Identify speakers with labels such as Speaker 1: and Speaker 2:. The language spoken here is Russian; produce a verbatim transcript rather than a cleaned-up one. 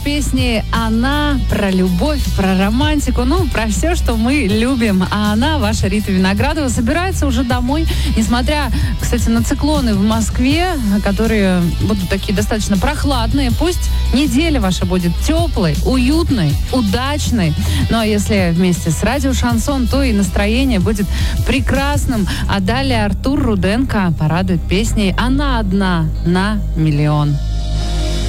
Speaker 1: песней «Она», про любовь, про романтику, ну, про все, что мы любим. А она, ваша Рита Виноградова, собирается уже домой, несмотря, кстати, на циклоны в Москве, которые будут такие достаточно прохладные. Пусть неделя ваша будет теплой, уютной, удачной. Ну, а если вместе с радио «Шансон», то и настроение будет прекрасным. А далее Артур Руденко порадует песней «Она одна на миллион».